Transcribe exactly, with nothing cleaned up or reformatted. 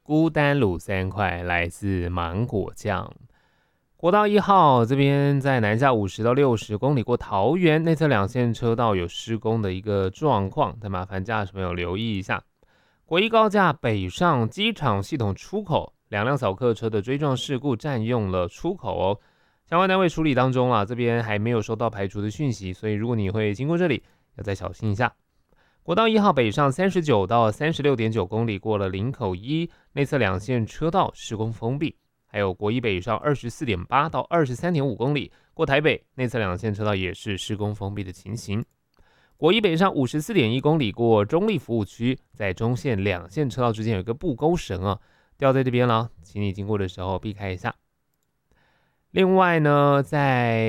孤单卤三块，来自芒果酱。国道一号这边在南下五十到六十公里过桃园内侧两线车道有施工的一个状况，但麻烦驾驶朋友留意一下。国一高架北上机场系统出口，两辆扫客车的追撞事故占用了出口哦。相关单位处理当中啊，这边还没有收到排除的讯息，所以如果你会经过这里，要再小心一下。国道一号北上三十九到三十六点九公里过了林口一内侧两线车道施工封闭，还有国一北上二十四点八到二十三点五公里过台北内侧两线车道也是施工封闭的情形。国一北上五十四点一公里过中立服务区，在中线两线车道之间有一个布钩绳啊，掉在这边了，请你经过的时候避开一下。另外呢，在